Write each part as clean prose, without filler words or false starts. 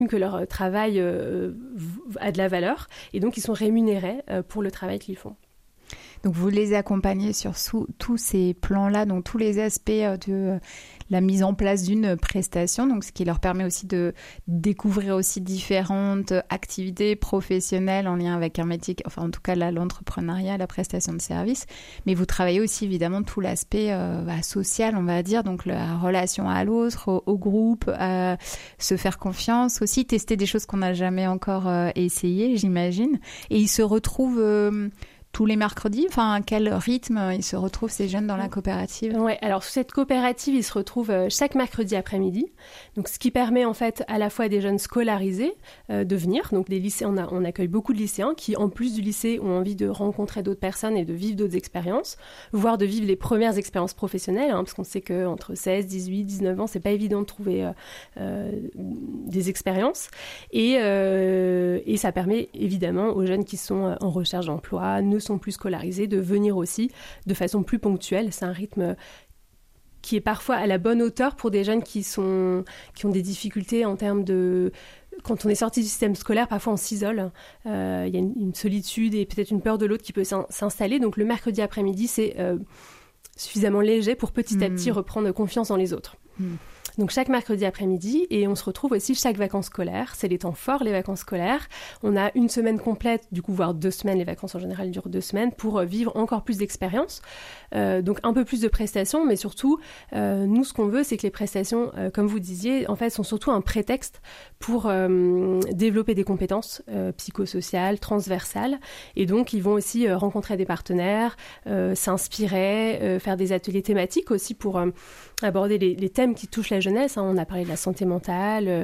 que leur travail a de la valeur et donc ils sont rémunérés pour le travail qu'ils font. Donc vous les accompagnez sur tous ces plans-là, donc tous les aspects de la mise en place d'une prestation, donc ce qui leur permet aussi de découvrir aussi différentes activités professionnelles en lien avec un métier, enfin en tout cas là l'entrepreneuriat, la prestation de service, mais vous travaillez aussi évidemment tout l'aspect social, on va dire, donc la relation à l'autre, au groupe, se faire confiance, aussi tester des choses qu'on n'a jamais encore essayées, j'imagine, et ils se retrouvent... tous les mercredis, enfin, à quel rythme ils se retrouvent ces jeunes dans la coopérative ? Ouais, alors sous cette coopérative, ils se retrouvent chaque mercredi après-midi. Donc, ce qui permet en fait à la fois des jeunes scolarisés de venir. Donc, des lycéens, on accueille beaucoup de lycéens qui, en plus du lycée, ont envie de rencontrer d'autres personnes et de vivre d'autres expériences, voire de vivre les premières expériences professionnelles, parce qu'on sait qu'entre 16, 18, 19 ans, c'est pas évident de trouver des expériences. Et ça permet évidemment aux jeunes qui sont en recherche d'emploi, sont plus scolarisés, de venir aussi de façon plus ponctuelle. C'est un rythme qui est parfois à la bonne hauteur pour des jeunes qui ont des difficultés en termes de... Quand on est sorti du système scolaire, parfois on s'isole. Il y a une solitude et peut-être une peur de l'autre qui peut s'installer. Donc le mercredi après-midi, c'est suffisamment léger pour petit à petit reprendre confiance en les autres. Donc chaque mercredi après-midi, et on se retrouve aussi chaque vacances scolaires. C'est les temps forts, les vacances scolaires. On a une semaine complète, du coup, voire 2 semaines. Les vacances en général durent 2 semaines pour vivre encore plus d'expériences. Donc un peu plus de prestations, mais surtout, nous, ce qu'on veut, c'est que les prestations, comme vous disiez, en fait, sont surtout un prétexte pour développer des compétences psychosociales, transversales. Et donc, ils vont aussi rencontrer des partenaires, s'inspirer, faire des ateliers thématiques aussi pour aborder les thèmes qui touchent la jeunesse. On a parlé de la santé mentale,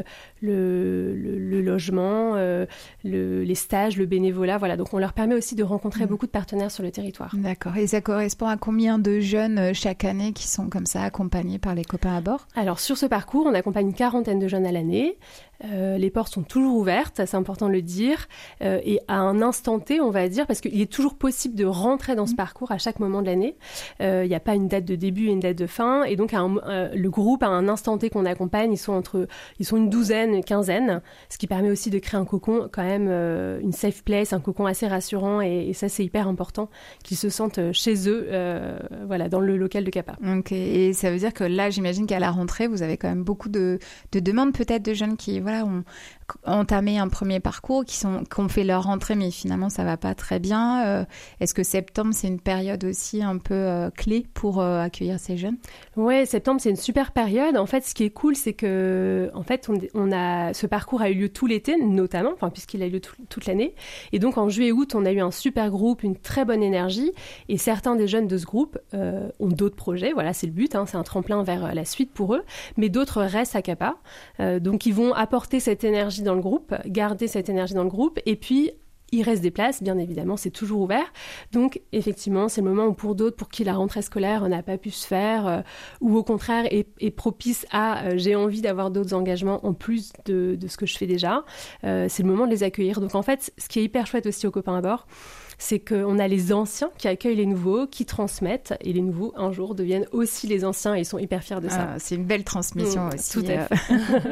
le logement, les stages, le bénévolat. Voilà. Donc, on leur permet aussi de rencontrer beaucoup de partenaires sur le territoire. D'accord. Et ça correspond à combien de jeunes chaque année qui sont comme ça accompagnés par les copains à bord ? Alors, sur ce parcours, on accompagne une 40aine de jeunes à l'année. Les portes sont toujours ouvertes, c'est important de le dire, et à un instant T, on va dire, parce qu'il est toujours possible de rentrer dans ce parcours à chaque moment de l'année. Il n'y a pas une date de début et une date de fin, et donc le groupe, à un instant T qu'on accompagne, ils sont une douzaine, une quinzaine, ce qui permet aussi de créer un cocon, quand même, une safe place, un cocon assez rassurant, et ça c'est hyper important, qu'ils se sentent chez eux, voilà, dans le local de CAPA. Ok, et ça veut dire que là, j'imagine qu'à la rentrée, vous avez quand même beaucoup de demandes peut-être de jeunes qui ont entamé un premier parcours, qui ont fait leur rentrée, mais finalement ça va pas très bien. Est-ce que septembre, c'est une période aussi un peu clé pour accueillir ces jeunes ? Ouais, septembre, c'est une super période. En fait, ce qui est cool, c'est que ce parcours a eu lieu tout l'été, notamment, puisqu'il a eu lieu toute l'année. Et donc, en juillet-août, on a eu un super groupe, une très bonne énergie. Et certains des jeunes de ce groupe ont d'autres projets. Voilà, c'est le but, c'est un tremplin vers la suite pour eux. Mais d'autres restent à CAPA. Donc, ils vont apporter cette énergie dans le groupe, garder cette énergie dans le groupe, et puis il reste des places, bien évidemment, c'est toujours ouvert. Donc, effectivement, c'est le moment où pour d'autres, pour qui la rentrée scolaire n'a pas pu se faire, ou au contraire est propice à j'ai envie d'avoir d'autres engagements en plus de ce que je fais déjà, c'est le moment de les accueillir. Donc, en fait, ce qui est hyper chouette aussi aux copains à bord, c'est qu'on a les anciens qui accueillent les nouveaux, qui transmettent, et les nouveaux, un jour, deviennent aussi les anciens, et ils sont hyper fiers de ça. C'est une belle transmission aussi. Tout à fait.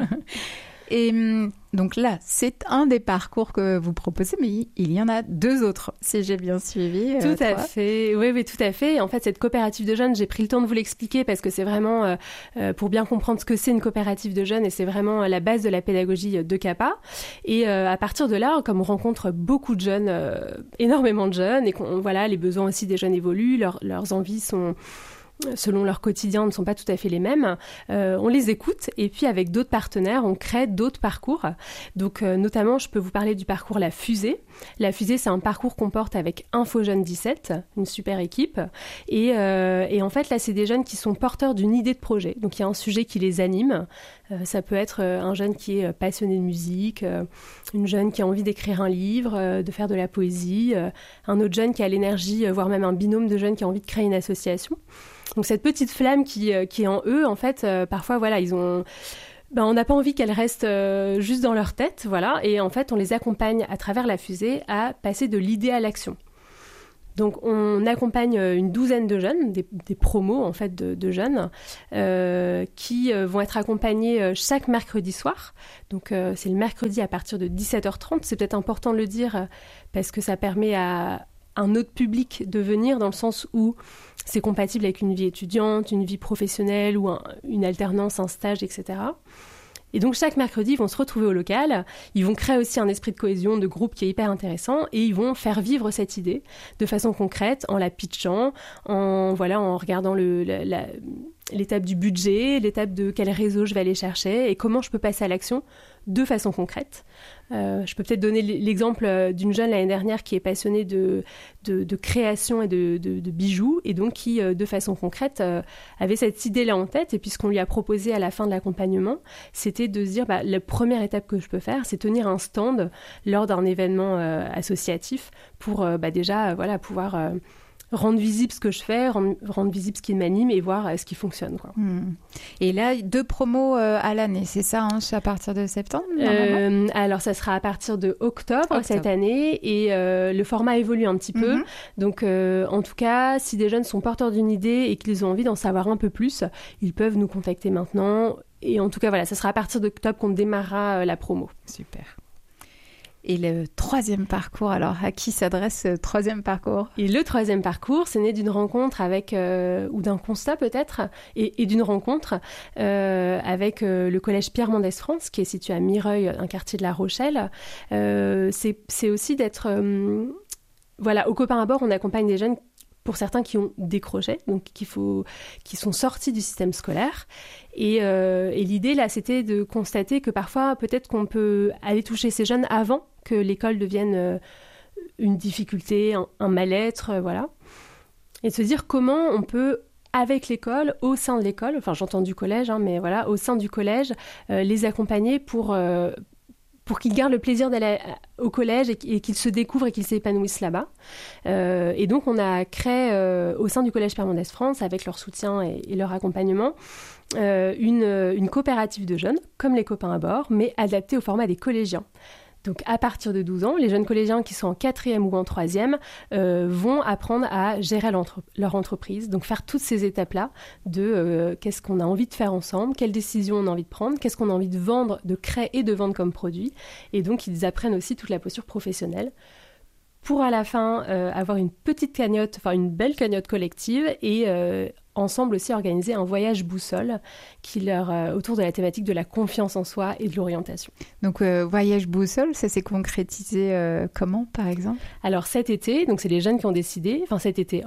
Et donc là, c'est un des parcours que vous proposez, mais il y en a 2 autres, si j'ai bien suivi. Tout à fait, oui, tout à fait. En fait, cette coopérative de jeunes, j'ai pris le temps de vous l'expliquer parce que c'est vraiment pour bien comprendre ce que c'est une coopérative de jeunes, et c'est vraiment la base de la pédagogie de CAPA. Et à partir de là, comme on rencontre beaucoup de jeunes, énormément de jeunes, et les besoins aussi des jeunes évoluent, leurs envies sont... selon leur quotidien, ne sont pas tout à fait les mêmes. On les écoute, et puis avec d'autres partenaires, on crée d'autres parcours. Donc notamment, je peux vous parler du parcours La Fusée. La Fusée, c'est un parcours qu'on porte avec Info Jeunes 17, une super équipe. Et en fait, là, c'est des jeunes qui sont porteurs d'une idée de projet. Donc il y a un sujet qui les anime. Ça peut être un jeune qui est passionné de musique, une jeune qui a envie d'écrire un livre, de faire de la poésie, un autre jeune qui a l'énergie, voire même un binôme de jeunes qui a envie de créer une association. Donc cette petite flamme qui est en eux, en fait, parfois, ils ont... on n'a pas envie qu'elle reste juste dans leur tête, voilà. Et en fait, on les accompagne à travers La Fusée à passer de l'idée à l'action. Donc on accompagne une douzaine de jeunes, des promos en fait de jeunes qui vont être accompagnés chaque mercredi soir. Donc c'est le mercredi à partir de 17h30. C'est peut-être important de le dire parce que ça permet à un autre public de venir, dans le sens où c'est compatible avec une vie étudiante, une vie professionnelle ou une alternance, un stage, etc. Et donc chaque mercredi, ils vont se retrouver au local, ils vont créer aussi un esprit de cohésion, de groupe qui est hyper intéressant, et ils vont faire vivre cette idée de façon concrète, en la pitchant, en regardant l'étape du budget, l'étape de quel réseau je vais aller chercher, et comment je peux passer à l'action de façon concrète. Je peux peut-être donner l'exemple d'une jeune l'année dernière qui est passionnée de création et de bijoux, et donc qui, de façon concrète, avait cette idée-là en tête. Et puis ce qu'on lui a proposé à la fin de l'accompagnement, c'était de se dire, la première étape que je peux faire, c'est tenir un stand lors d'un événement associatif pour déjà pouvoir rendre visible ce que je fais, rendre visible ce qui m'anime et voir ce qui fonctionne, quoi. Et là, 2 promos à l'année, c'est ça, hein, à partir de septembre Alors, ça sera à partir de octobre cette année, et le format évolue un petit peu. Donc, en tout cas, si des jeunes sont porteurs d'une idée et qu'ils ont envie d'en savoir un peu plus, ils peuvent nous contacter maintenant. Et en tout cas, ça sera à partir d'octobre qu'on démarrera la promo. Super. Et le 3e parcours, alors à qui s'adresse ce 3e parcours ? Et le 3e parcours, c'est né d'une rencontre avec, ou d'un constat peut-être, et d'une rencontre avec le collège Pierre Mendès France, qui est situé à Mireuil, un quartier de La Rochelle. C'est aussi d'être... au Copain à bord, on accompagne des jeunes, pour certains qui ont décroché, donc qui sont sortis du système scolaire. Et l'idée, là, c'était de constater que parfois, peut-être qu'on peut aller toucher ces jeunes avant que l'école devienne une difficulté, un mal-être, Et de se dire comment on peut, avec l'école, au sein de l'école, j'entends du collège, mais au sein du collège, les accompagner pour qu'ils gardent le plaisir d'aller au collège et qu'ils se découvrent et qu'ils s'épanouissent là-bas. Et donc, on a créé au sein du collège Pierre Mendès France, avec leur soutien et leur accompagnement, une coopérative de jeunes, comme les Copains à bord, mais adaptée au format des collégiens. Donc, à partir de 12 ans, les jeunes collégiens qui sont en 4e ou en 3e vont apprendre à gérer leur entreprise. Donc, faire toutes ces étapes-là de qu'est-ce qu'on a envie de faire ensemble, quelles décisions on a envie de prendre, qu'est-ce qu'on a envie de vendre, de créer et de vendre comme produit. Et donc, ils apprennent aussi toute la posture professionnelle pour à la fin avoir une petite cagnotte, une belle cagnotte collective et ensemble aussi organiser un voyage boussole autour de la thématique de la confiance en soi et de l'orientation. Donc voyage boussole, ça s'est concrétisé comment par exemple ? Alors cet été, donc c'est les jeunes qui ont décidé, cet été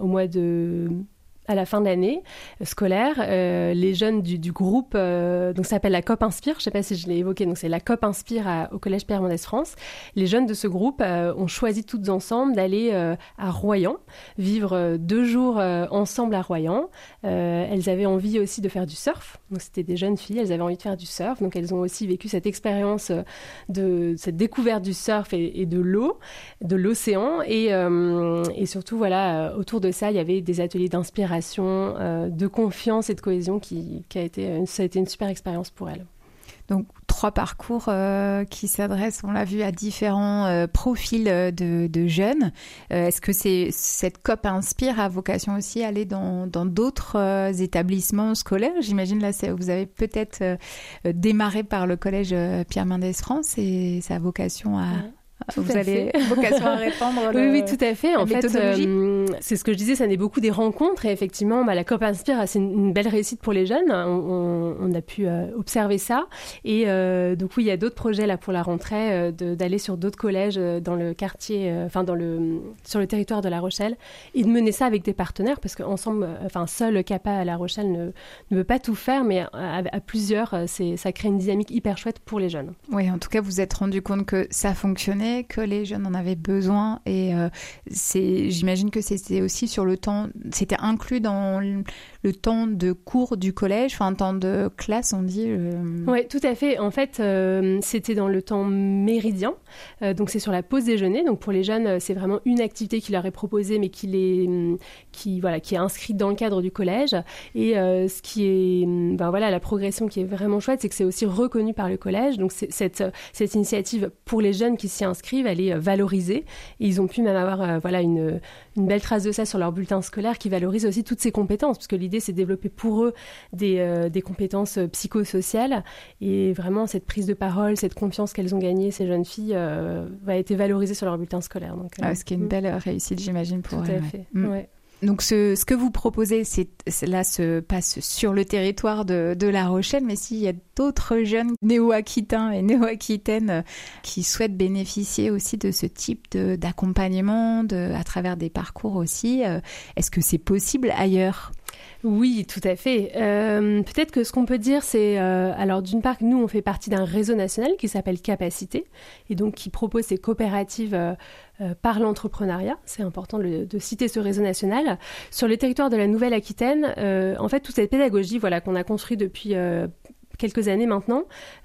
à la fin de l'année scolaire, les jeunes du groupe, donc ça s'appelle la COP Inspire, je ne sais pas si je l'ai évoqué, donc c'est la COP Inspire au Collège Pierre Mendès France. Les jeunes de ce groupe ont choisi toutes ensemble d'aller à Royan, vivre 2 jours ensemble à Royan. Elles avaient envie aussi de faire du surf, donc c'était des jeunes filles, elles avaient envie de faire du surf, donc elles ont aussi vécu cette expérience de cette découverte du surf et de l'eau, de l'océan, et surtout autour de ça, il y avait des ateliers d'inspiration, de confiance et de cohésion ça a été une super expérience pour elle. Donc 3 parcours qui s'adressent, on l'a vu, à différents profils de jeunes. Est-ce que cette COP Inspire a vocation aussi à aller dans d'autres établissements scolaires ? J'imagine là, vous avez peut-être démarré par le collège Pierre Mendès France et ça a vocation à... Vous avez vocation à répandre oui, tout à fait. En fait, c'est ce que je disais, ça naît beaucoup des rencontres. Et effectivement, la COP Inspire, c'est une belle réussite pour les jeunes. On a pu observer ça. Et donc, oui, il y a d'autres projets là pour la rentrée, d'aller sur d'autres collèges dans le quartier, sur le territoire de La Rochelle, et de mener ça avec des partenaires, parce qu'ensemble, seul CAPA à La Rochelle ne veut pas tout faire, mais à plusieurs, ça crée une dynamique hyper chouette pour les jeunes. Oui, en tout cas, vous vous êtes rendu compte que ça fonctionnait, que les jeunes en avaient besoin, et j'imagine que c'était aussi sur le temps, c'était inclus dans le temps de cours du collège, temps de classe, on dit. Oui, tout à fait. En fait, c'était dans le temps méridien, donc c'est sur la pause déjeuner. Donc pour les jeunes, c'est vraiment une activité qui leur est proposée, mais qui est inscrite dans le cadre du collège. Et ce qui est, la progression qui est vraiment chouette, c'est que c'est aussi reconnu par le collège. Donc cette initiative pour les jeunes qui s'y inscrivent, s'inscrivent, elle est valorisée. Et ils ont pu même avoir une belle trace de ça sur leur bulletin scolaire qui valorise aussi toutes ces compétences, parce que l'idée, c'est de développer pour eux des compétences psychosociales. Et vraiment, cette prise de parole, cette confiance qu'elles ont gagnée, ces jeunes filles, va être valorisée sur leur bulletin scolaire. Donc, ce qui est une belle réussite, j'imagine, pour elles. Tout à fait, ouais. Donc, ce que vous proposez, là, se passe sur le territoire de La Rochelle, mais s'il y a d'autres jeunes néo-aquitains et néo-aquitaines qui souhaitent bénéficier aussi de ce type d'accompagnement à travers des parcours aussi, est-ce que c'est possible ailleurs ? Oui, tout à fait. Peut-être que ce qu'on peut dire, c'est... alors, d'une part, nous, on fait partie d'un réseau national qui s'appelle Capacité, et donc qui propose ces coopératives par l'entrepreneuriat. C'est important de citer ce réseau national. Sur le territoire de la Nouvelle-Aquitaine, en fait, toute cette pédagogie qu'on a construite depuis quelques années maintenant,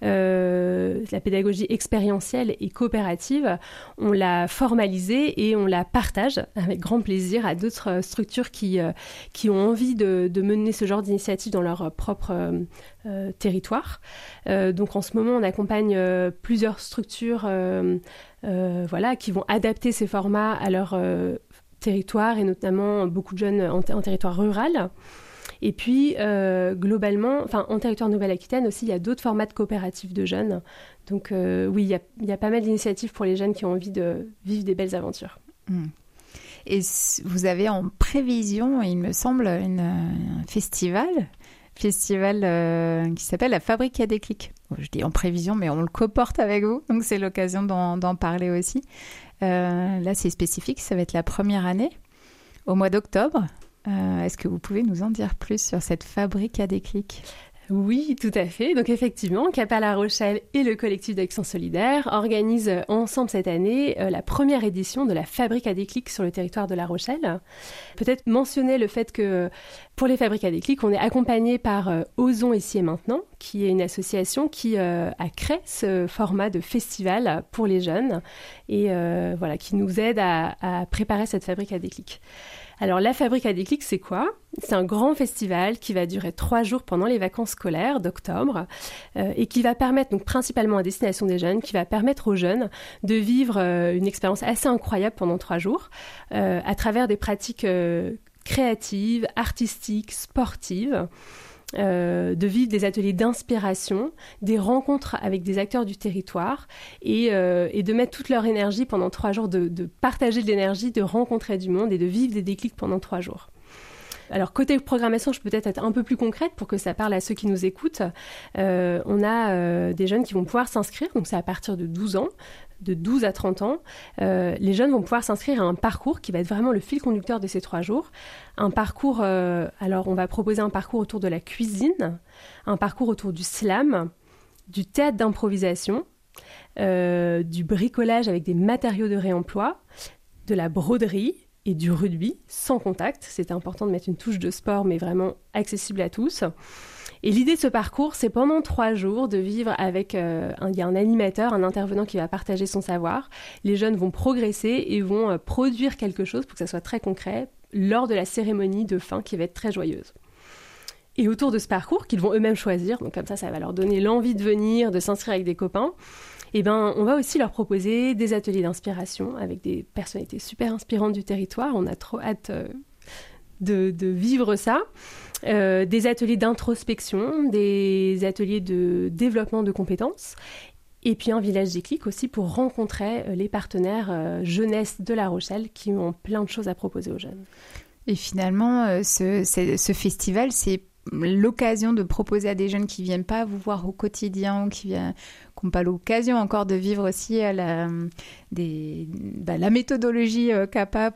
la pédagogie expérientielle et coopérative, on l'a formalisée et on la partage avec grand plaisir à d'autres structures qui ont envie de mener ce genre d'initiative dans leur propre territoire. Donc en ce moment, on accompagne plusieurs structures qui vont adapter ces formats à leur territoire, et notamment beaucoup de jeunes en territoire rural. Et puis, globalement, en territoire Nouvelle-Aquitaine aussi, il y a d'autres formats de coopératives de jeunes. Donc, oui, il y a pas mal d'initiatives pour les jeunes qui ont envie de vivre des belles aventures. Et vous avez en prévision, il me semble, un festival qui s'appelle la Fabrique à déclic. Je dis en prévision, mais on le coporte avec vous, donc c'est l'occasion d'en parler aussi. Là, c'est spécifique, ça va être la première année, au mois d'octobre. Est-ce que vous pouvez nous en dire plus sur cette Fabrique à déclic ? Oui, tout à fait. Donc effectivement, CAPA La Rochelle et le collectif d'Action Solidaire organisent ensemble cette année la première édition de la Fabrique à déclic sur le territoire de La Rochelle. Peut-être mentionner le fait que pour les Fabriques à déclic, on est accompagné par Osons ici et maintenant, qui est une association qui a créé ce format de festival pour les jeunes et qui nous aide à préparer cette Fabrique à déclic. Alors, la Fabrique à déclic, c'est quoi ? C'est un grand festival qui va durer 3 jours pendant les vacances scolaires d'octobre et qui va permettre, donc principalement à destination des jeunes, qui va permettre aux jeunes de vivre une expérience assez incroyable pendant 3 jours à travers des pratiques créatives, artistiques, sportives. De vivre des ateliers d'inspiration, des rencontres avec des acteurs du territoire et de mettre toute leur énergie pendant 3 jours, de partager de l'énergie, de rencontrer du monde et de vivre des déclics pendant 3 jours. Alors, côté programmation, je peux peut-être être un peu plus concrète pour que ça parle à ceux qui nous écoutent. On a des jeunes qui vont pouvoir s'inscrire, donc c'est à partir de 12 ans, de 12 à 30 ans. Les jeunes vont pouvoir s'inscrire à un parcours qui va être vraiment le fil conducteur de ces 3 jours. Un parcours, alors on va proposer un parcours autour de la cuisine, un parcours autour du slam, du théâtre d'improvisation, du bricolage avec des matériaux de réemploi, de la broderie, et du rugby sans contact. C'est important de mettre une touche de sport, mais vraiment accessible à tous. Et l'idée de ce parcours, c'est pendant 3 jours de vivre avec il y a un animateur, un intervenant qui va partager son savoir. Les jeunes vont progresser et vont produire quelque chose pour que ça soit très concret lors de la cérémonie de fin qui va être très joyeuse. Et autour de ce parcours, qu'ils vont eux-mêmes choisir, donc comme ça va leur donner l'envie de venir, de s'inscrire avec des copains, on va aussi leur proposer des ateliers d'inspiration avec des personnalités super inspirantes du territoire. On a trop hâte de vivre ça. Des ateliers d'introspection, des ateliers de développement de compétences. Et puis un village déclic aussi pour rencontrer les partenaires jeunesse de La Rochelle qui ont plein de choses à proposer aux jeunes. Et finalement, ce festival, c'est l'occasion de proposer à des jeunes qui ne viennent pas vous voir au quotidien, qui n'ont pas l'occasion encore de vivre aussi la méthodologie CAPA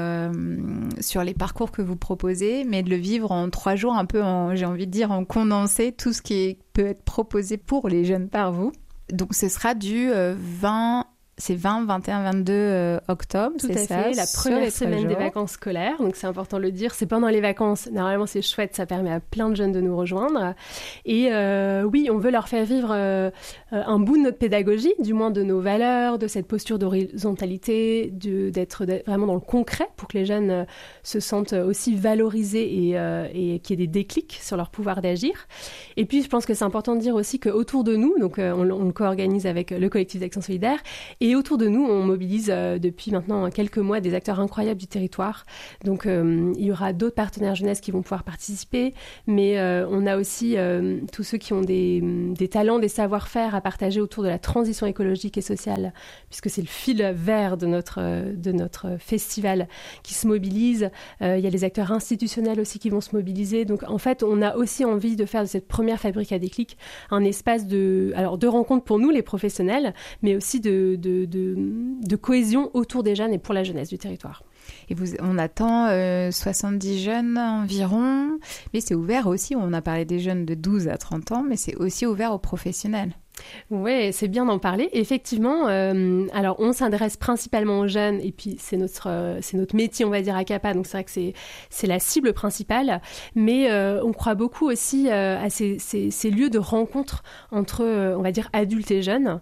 sur les parcours que vous proposez, mais de le vivre en 3 jours, un peu j'ai envie de dire en condensé, tout ce qui peut être proposé pour les jeunes par vous. Donc ce sera du 20, 21, 22 octobre, tout c'est ça, fait, la première semaine des vacances scolaires, donc c'est important de le dire, c'est pendant les vacances, normalement c'est chouette, ça permet à plein de jeunes de nous rejoindre, et oui, on veut leur faire vivre un bout de notre pédagogie, du moins de nos valeurs, de cette posture d'horizontalité, d'être vraiment dans le concret, pour que les jeunes se sentent aussi valorisés et qu'il y ait des déclics sur leur pouvoir d'agir. Et puis je pense que c'est important de dire aussi qu'autour de nous, donc on le co-organise avec le collectif d'Action Solidaire, Et autour de nous, on mobilise depuis maintenant quelques mois des acteurs incroyables du territoire. Donc, il y aura d'autres partenaires jeunesse qui vont pouvoir participer, mais on a aussi tous ceux qui ont des talents, des savoir-faire à partager autour de la transition écologique et sociale, puisque c'est le fil vert de notre festival qui se mobilise. Il y a les acteurs institutionnels aussi qui vont se mobiliser. Donc, en fait, on a aussi envie de faire de cette première Fabrique à déclic un espace de rencontre pour nous, les professionnels, mais aussi de cohésion autour des jeunes et pour la jeunesse du territoire. Et on attend 70 jeunes environ, mais c'est ouvert aussi, on a parlé des jeunes de 12 à 30 ans, mais c'est aussi ouvert aux professionnels. Oui, c'est bien d'en parler. Effectivement, alors on s'adresse principalement aux jeunes, et puis c'est notre métier, on va dire, à CAPA, donc c'est vrai que c'est la cible principale, mais on croit beaucoup aussi à ces lieux de rencontre entre, on va dire, adultes et jeunes,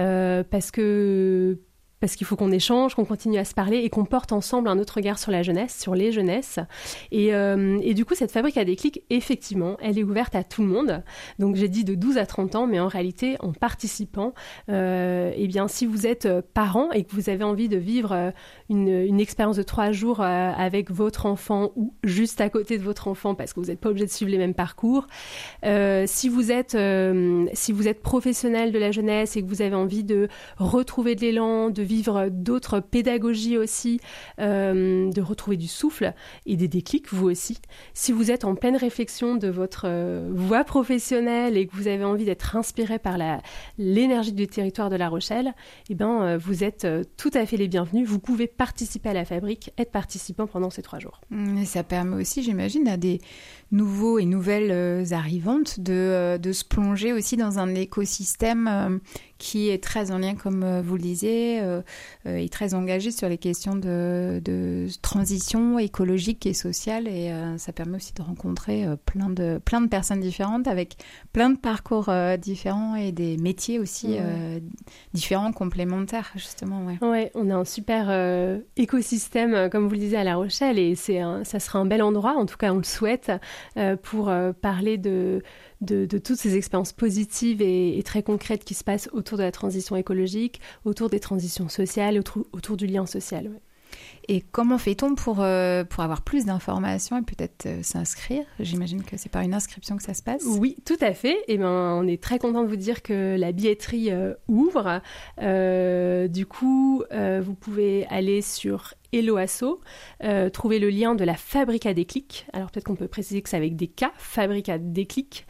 parce qu'il faut qu'on échange, qu'on continue à se parler et qu'on porte ensemble un autre regard sur la jeunesse, sur les jeunesses. Et du coup, cette Fabrique à déclic, effectivement, elle est ouverte à tout le monde. Donc, j'ai dit de 12 à 30 ans, mais en réalité, en participant, eh bien, si vous êtes parent et que vous avez envie de vivre une expérience de 3 jours avec votre enfant ou juste à côté de votre enfant, parce que vous n'êtes pas obligé de suivre les mêmes parcours, si vous êtes professionnel de la jeunesse et que vous avez envie de retrouver de l'élan, de vivre d'autres pédagogies aussi, de retrouver du souffle et des déclics, vous aussi. Si vous êtes en pleine réflexion de votre voie professionnelle et que vous avez envie d'être inspiré par l'énergie du territoire de La Rochelle, eh ben, vous êtes tout à fait les bienvenus. Vous pouvez participer à la Fabrique, être participant pendant ces 3 jours. Et ça permet aussi, j'imagine, à des nouveaux et nouvelles arrivantes de se plonger aussi dans un écosystème qui est très en lien, comme vous le disiez, et très engagé sur les questions de transition écologique et sociale. Et ça permet aussi de rencontrer plein de personnes différentes avec plein de parcours différents et des métiers aussi différents, complémentaires, justement. Ouais, on a un super écosystème, comme vous le disiez, à La Rochelle, et ça sera un bel endroit, en tout cas on le souhaite, pour parler de toutes ces expériences positives et très concrètes qui se passent autour de la transition écologique, autour des transitions sociales, autour du lien social. Ouais. Et comment fait-on pour avoir plus d'informations et peut-être s'inscrire ? J'imagine que c'est par une inscription que ça se passe. Oui, tout à fait. Et on est très content de vous dire que la billetterie ouvre. Du coup, vous pouvez aller sur Hello Asso, trouver le lien de la Fabrique à déclic. Alors peut-être qu'on peut préciser que c'est avec des K, Fabrique à déclic,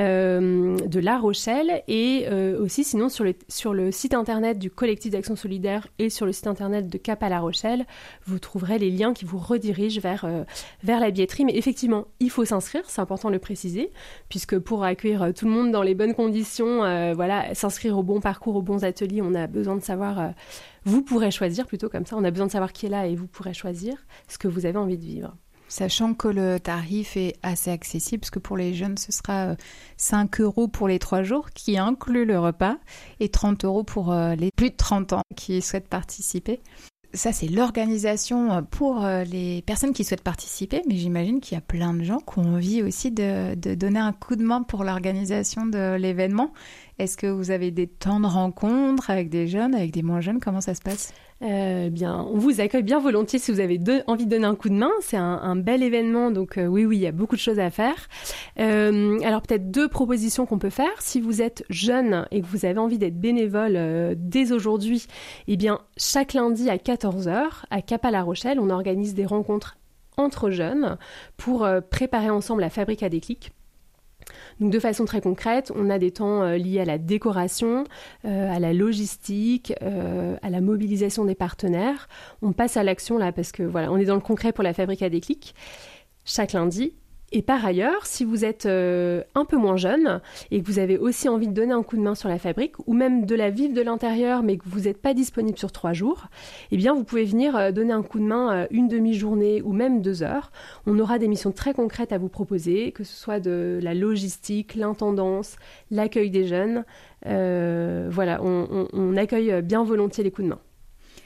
de La Rochelle, et aussi sinon sur le site internet du collectif d'action solidaire et sur le site internet de CAPA La Rochelle, vous trouverez les liens qui vous redirigent vers la billetterie. Mais effectivement, il faut s'inscrire, c'est important de le préciser, puisque pour accueillir tout le monde dans les bonnes conditions, s'inscrire au bon parcours, aux bons ateliers, on a besoin de savoir... vous pourrez choisir, plutôt comme ça, on a besoin de savoir qui est là et vous pourrez choisir ce que vous avez envie de vivre. Sachant que le tarif est assez accessible, parce que pour les jeunes, ce sera 5 € pour les 3 jours, qui inclut le repas, et 30 € pour les plus de 30 ans qui souhaitent participer. Ça, c'est l'organisation pour les personnes qui souhaitent participer, mais j'imagine qu'il y a plein de gens qui ont envie aussi de donner un coup de main pour l'organisation de l'événement. Est-ce que vous avez des temps de rencontre avec des jeunes, avec des moins jeunes ? Comment ça se passe ? Bien, on vous accueille bien volontiers si vous avez envie de donner un coup de main. C'est un bel événement, donc oui, il y a beaucoup de choses à faire. Alors peut-être 2 propositions qu'on peut faire. Si vous êtes jeune et que vous avez envie d'être bénévole dès aujourd'hui, eh bien, chaque lundi à 14h, à CAPA La Rochelle, on organise des rencontres entre jeunes pour préparer ensemble la Fabrique à déclic. Donc de façon très concrète, on a des temps liés à la décoration, à la logistique, à la mobilisation des partenaires. On passe à l'action là parce que voilà, on est dans le concret pour la Fabrique à déclic chaque lundi. Et par ailleurs, si vous êtes un peu moins jeune et que vous avez aussi envie de donner un coup de main sur la Fabrique ou même de la vivre de l'intérieur mais que vous n'êtes pas disponible sur 3 jours, eh bien vous pouvez venir donner un coup de main une demi-journée ou même 2 heures. On aura des missions très concrètes à vous proposer, que ce soit de la logistique, l'intendance, l'accueil des jeunes. Voilà, on accueille bien volontiers les coups de main.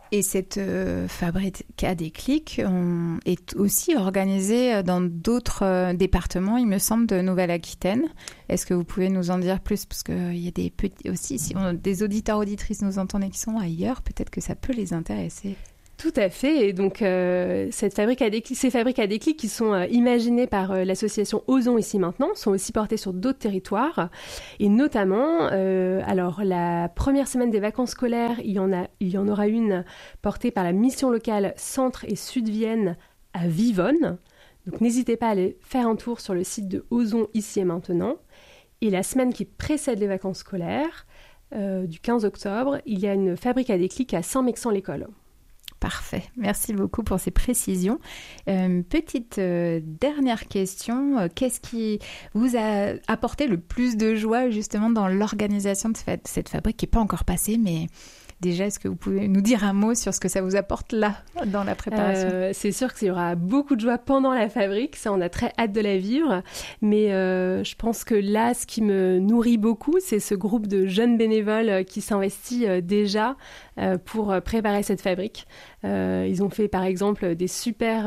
Et cette fabrique à déclic est aussi organisée dans d'autres départements, il me semble, de Nouvelle-Aquitaine. Est-ce que vous pouvez nous en dire plus? Parce qu'il y a des petits aussi, si des auditeurs, auditrices nous entendent et qui sont ailleurs, peut-être que ça peut les intéresser. Tout à fait. Et donc, ces fabriques à déclic qui sont imaginées par l'association Osons ici maintenant sont aussi portées sur d'autres territoires. Et notamment, alors la première semaine des vacances scolaires, il y en aura une portée par la mission locale Centre et Sud-Vienne à Vivonne. Donc, n'hésitez pas à aller faire un tour sur le site de Osons ici et maintenant. Et la semaine qui précède les vacances scolaires, du 15 octobre, il y a une fabrique à déclic à Saint-Mexan-l'École. Parfait, merci beaucoup pour ces précisions. Petite dernière question, qu'est-ce qui vous a apporté le plus de joie justement dans l'organisation de cette fabrique qui n'est pas encore passée, mais déjà, est-ce que vous pouvez nous dire un mot sur ce que ça vous apporte là, dans la préparation? C'est sûr qu'il y aura beaucoup de joie pendant la fabrique, ça on a très hâte de la vivre, mais je pense que là, ce qui me nourrit beaucoup, c'est ce groupe de jeunes bénévoles qui s'investit déjà pour préparer cette fabrique. Ils ont fait par exemple des super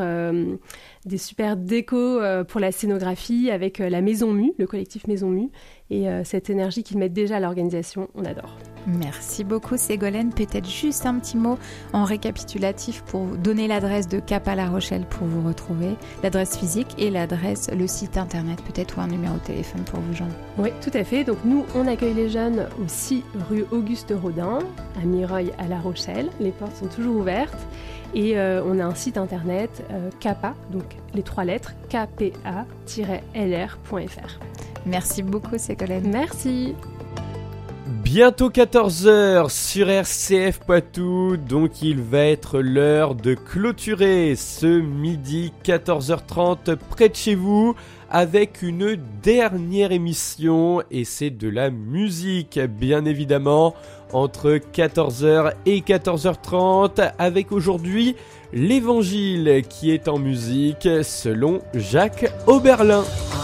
décos pour la scénographie avec la Maison Mue, le collectif Maison Mue, et cette énergie qu'ils mettent déjà à l'organisation, on adore. Merci beaucoup Ségolène. Peut-être juste un petit mot en récapitulatif pour donner l'adresse de Cap à La Rochelle pour vous retrouver, l'adresse physique et le site internet peut-être, ou un numéro de téléphone pour vous joindre. Oui, tout à fait. Donc nous, on accueille les jeunes au 6 rue Auguste Rodin, à Mireuil à La Rochelle. Les portes sont toujours ouvertes. Et on a un site internet CAPA, donc les 3 lettres, kpa-lr.fr. Merci beaucoup Ségolène. Merci. Bientôt 14h sur RCF Poitou, donc il va être l'heure de clôturer ce midi 14h30 près de chez vous avec une dernière émission, et c'est de la musique bien évidemment, entre 14h et 14h30 avec aujourd'hui l'Évangile qui est en musique selon Jacques Oberlin.